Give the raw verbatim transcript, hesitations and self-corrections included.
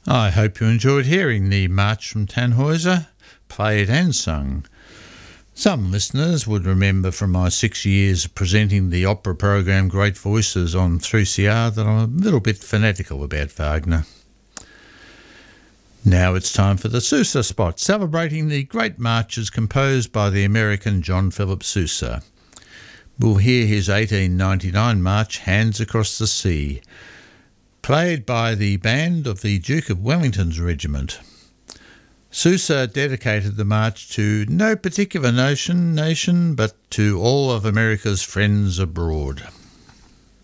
I hope you enjoyed hearing the March from Tannhäuser, played and sung. Some listeners would remember from my six years presenting the opera program Great Voices on three C R that I'm a little bit fanatical about Wagner. Now it's time for the Sousa spot, celebrating the great marches composed by the American John Philip Sousa. We'll hear his eighteen ninety-nine march, Hands Across the Sea, played by the band of the Duke of Wellington's regiment. Sousa dedicated the march to no particular nation, nation, but to all of America's friends abroad.